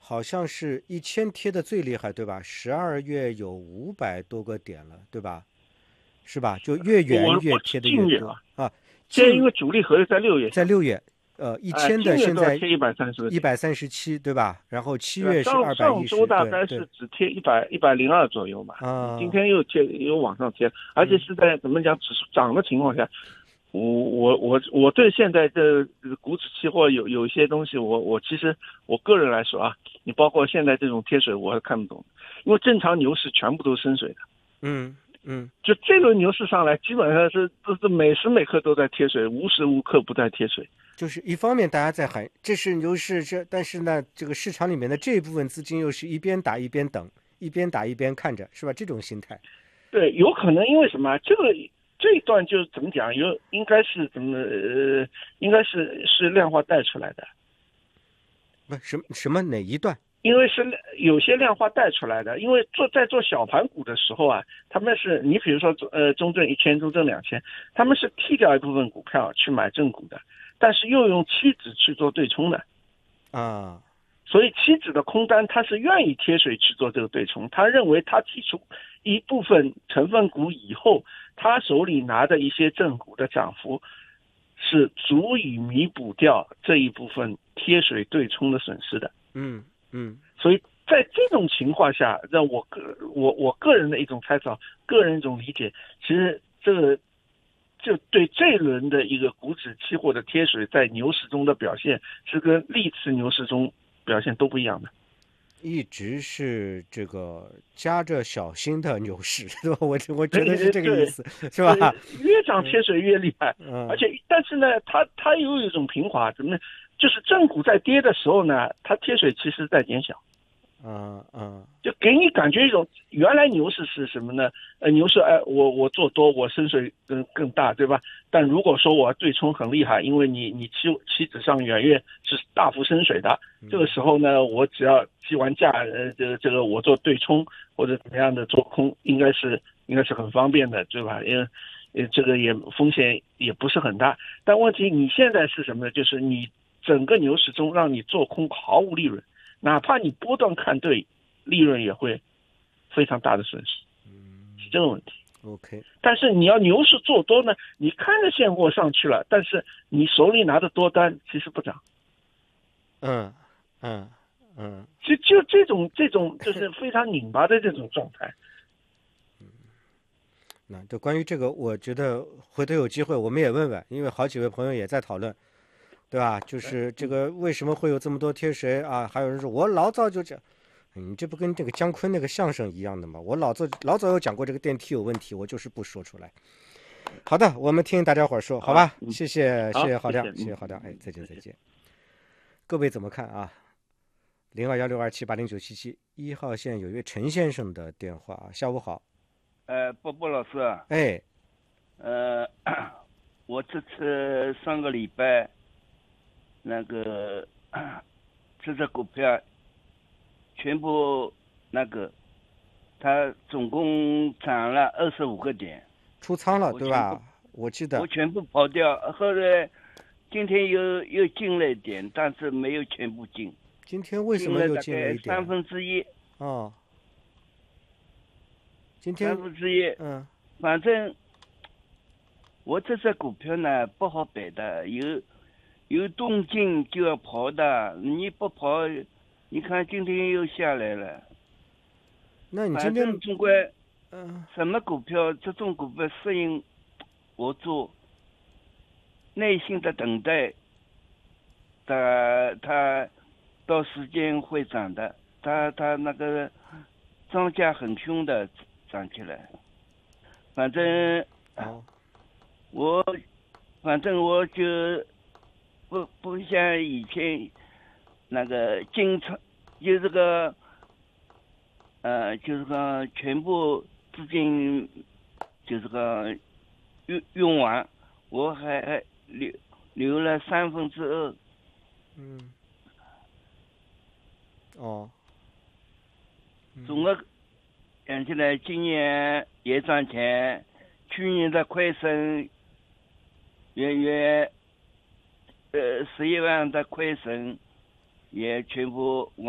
好像是1000贴的最厉害，对吧？12月有500多个点了，对吧？是吧？就越远越我贴的越多近月啊， 啊。 现在因近为主力合约在6月上， 在6月，一千的近月现在都要贴130个点。 137，对吧？然后七对吧？ 月是上周 210， 大概对对是只贴102左右嘛，今啊， 天又往上贴，而且嗯是在怎么讲指数涨的情况下，我对现在这股指期货有一些东西，我其实我个人来说啊，你包括现在这种贴水我是看不懂，因为正常牛市全部都是深水的， 嗯嗯， 就这轮牛市上来基本上是每时每刻都在贴水，无时无刻不在贴水。 就是一方面大家在喊这是牛市，但是呢，这个市场里面的这一部分资金又是一边打一边等，一边打一边看着，是吧？这种心态。 对，有可能因为什么？这一段就是怎么讲？应该是应该是量化带出来的， 不什么哪一段？ 因为是有些量化带出来的。因为在做小盘股的时候啊，他们是你比如说中证1000、中证2000，他们是剔掉一部分股票去买正股的，但是又用期指去做对冲的。 啊， 所以期指的空单他是愿意贴水去做这个对冲，他认为他剔除一部分成分股以后，他手里拿的一些正股的涨幅是足以弥补掉这一部分贴水对冲的损失的。 嗯嗯所以在这种情况下，让我个人的一种猜测，个人一种理解，其实这个就对这一轮的一个股指期货的贴水在牛市中的表现是跟历次牛市中表现都不一样的。 一直是这个夹着小心的牛市，对吧？我觉得是对对这个意思，是吧？ 越涨贴水越厉害，而嗯且但是呢，它又有一种平滑，怎么呢？就是正股在跌的时候呢，它贴水其实在减小。 嗯嗯就给你感觉一种原来牛市是什么呢？牛市我做多，我深水更大，对吧？但如果说我对冲很厉害，因为你期指上远月是大幅深水的，这个时候呢，我只要计完价，这个我做对冲或者怎么样的做空，应该是很方便的，对吧？因为这个也风险也不是很大。但问题你现在是什么呢？就是你整个牛市中让你做空毫无利润。哪怕你波段看对，利润也会非常大的损失，是这个问题。 ，OK， 但是你要牛市做多呢，你看着现货上去了，但是你手里拿的多单其实不涨， 嗯嗯嗯， 就这种就是非常拧巴的这种状态。 那就关于这个，我觉得回头有机会我们也问问，因为好几位朋友也在讨论，对吧？就是这个为什么会有这么多贴谁啊？还有人说我老早就这样，你这不跟这个姜昆那个相声一样的吗？我老早有讲过这个电梯有问题，我就是不说出来。好的，我们听大家伙儿说， 好吧， 好吧？谢谢浩亮， 谢谢， 谢谢浩亮，哎，再见再见。 再见。各位怎么看啊？0216278077，1号线有一位陈先生的电话啊，下午好。 波老师啊， 哎， 呃，我这次上个礼拜那个这只股票全部那个，它总共涨了25个点， 出仓了， 我全部对吧？我记得我全部跑掉，后来今天又进了一点，但是没有全部进， 今天为什进了么又大概进了一点？ 1/3， 哦，今三天， 分之一， 嗯反正我这只股票呢不好摆的，有动静就要跑的，你不跑，你看今天又下来了。 那你今反正天， 总归嗯什么股票，这种股票适应我做，耐心的等待，它到时间会涨的。它那个庄稼很凶的涨起来，反正哦， 我反正我就不像以前那个经常就这个就是个全部资金就是个用完，我还留了2/3。 嗯哦， 总的讲起来，今年也赚钱，去年的亏损约11万的亏损也全部